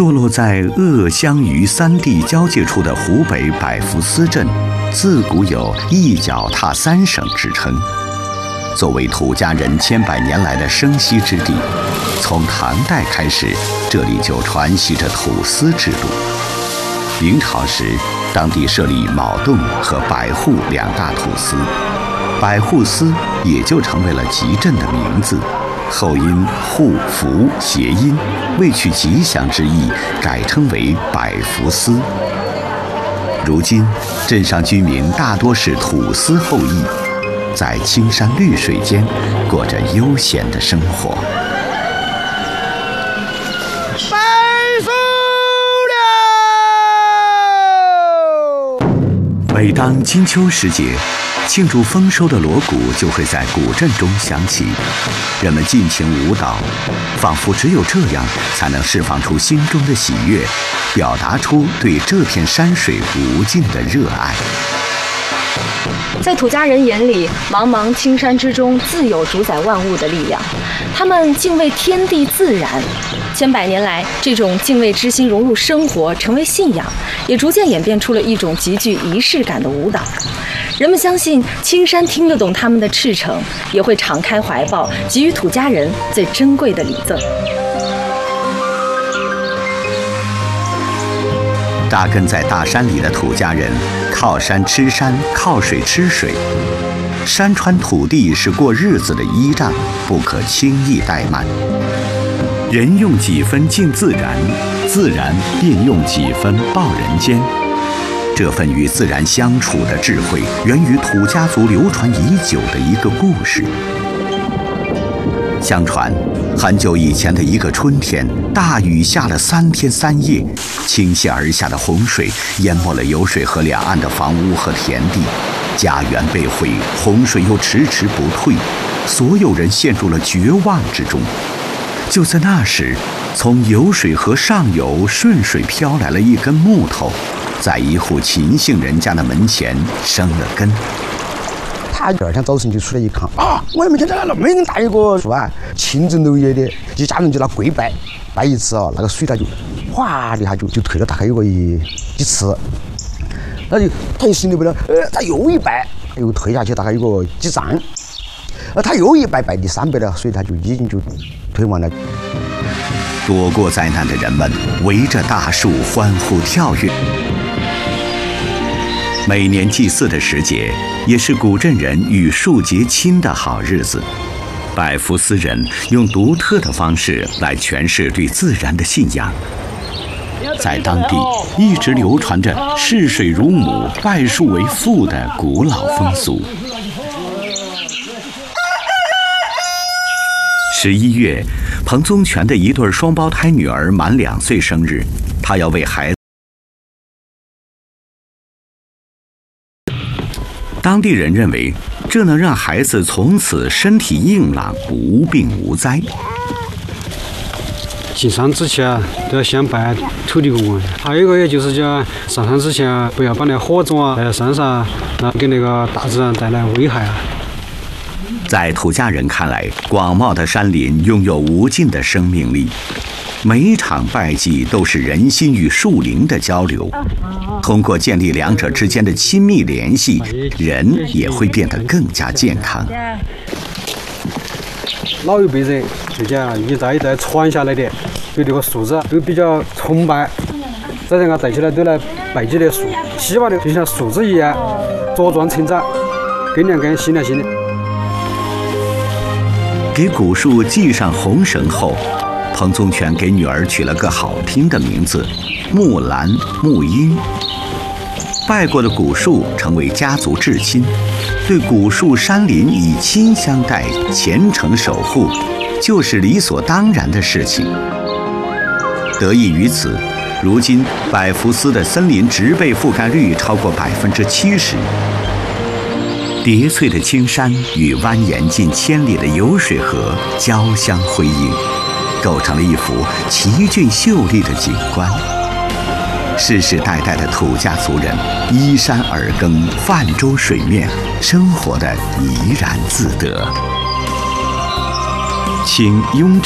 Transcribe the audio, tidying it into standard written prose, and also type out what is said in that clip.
坐落在鄂湘渝三地交界处的湖北百福司镇，自古有一脚踏三省之称。作为土家人千百年来的生息之地，从唐代开始，这里就传习着土司制度。明朝时，当地设立卯洞和百户两大土司，百户司也就成为了集镇的名字。后因户福谐音，为取吉祥之意，改称为百福司。如今，镇上居民大多是土司后裔，在青山绿水间过着悠闲的生活。 百福了！ 每当金秋时节，庆祝丰收的锣鼓就会在古镇中响起，人们尽情舞蹈，仿佛只有这样才能释放出心中的喜悦，表达出对这片山水无尽的热爱。 在土家人眼里，茫茫青山之中自有主宰万物的力量，他们敬畏天地自然。千百年来，这种敬畏之心融入生活，成为信仰，也逐渐演变出了一种极具仪式感的舞蹈。人们相信青山听得懂他们的赤诚，也会敞开怀抱，给予土家人最珍贵的礼赠。 扎根在大山里的土家人，靠山吃山，靠水吃水。山川土地是过日子的依仗，不可轻易怠慢。人用几分敬自然，自然便用几分报人间。这份与自然相处的智慧，源于土家族流传已久的一个故事。相传，很久以前的一个春天，大雨下了3天3夜，倾泻而下的洪水淹没了有水河两岸的房屋和田地，家园被毁，洪水又迟迟不退，所有人陷入了绝望之中。就在那时，从有水河上游顺水飘来了一根木头，在一户秦姓人家的门前生了根。 他第二天早晨就出来一看啊，我也没看到那么大一个树啊，青枝绿叶的，一家人就那跪拜，拜一次那个水它就哗的一下就退了大概有个几次，那就他一心里不了，他又一拜，又退下去大概有个几丈，他又一拜拜第3拜了，水它就已经就退完了。 躲过灾难的人们围着大树欢呼跳跃。每年祭祀的时节，也是古镇人与树结亲的好日子。百福司人用独特的方式来诠释对自然的信仰。在当地一直流传着视水如母、拜树为父的古老风俗。11月，彭宗全的一对双胞胎女儿满2岁生日，他要为孩子。当地人认为，这能让孩子从此身体硬朗，无病无灾。 进山之前都要先拜土地公公，还有一个也就是讲上山之前不要把那火种在山上，给那个大自然带来危害啊。 在土家人看来，广袤的山林拥有无尽的生命力，每一场拜祭都是人心与树灵的交流。通过建立两者之间的亲密联系，人也会变得更加健康。 老一辈人就讲一代一代传下来的，对这个树子都比较崇拜，再让它带起来都来拜祭的树，希望的就像树子一样茁壮成长，根两根新的新的。 给古树系上红绳后，彭宗全给女儿取了个好听的名字木兰、木英。拜过的古树成为家族至亲，对古树山林以亲相待，虔诚守护，就是理所当然的事情。得益于此，如今百福司的森林植被覆盖率超过70%。叠翠的青山与蜿蜒近1000里的有水河交相辉映，构成了一幅奇峻秀丽的景观。世世代代的土家族人依山而耕，泛舟水面，生活的怡然自得。清雍正